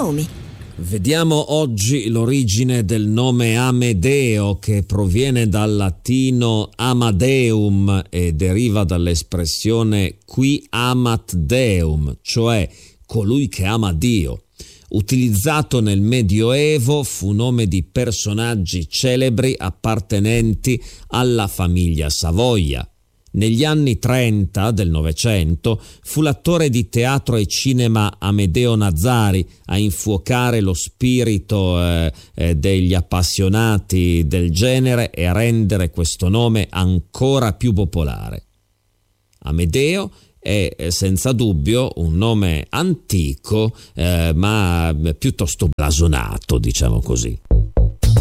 nomi. Vediamo oggi l'origine del nome Amedeo, che proviene dal latino Amadeum e deriva dall'espressione qui amat Deum, cioè colui che ama Dio. Utilizzato nel Medioevo, fu nome di personaggi celebri appartenenti alla famiglia Savoia. Negli anni 30 del Novecento fu l'attore di teatro e cinema Amedeo Nazzari a infuocare lo spirito degli appassionati del genere e a rendere questo nome ancora più popolare. Amedeo è senza dubbio un nome antico, ma piuttosto blasonato, diciamo così.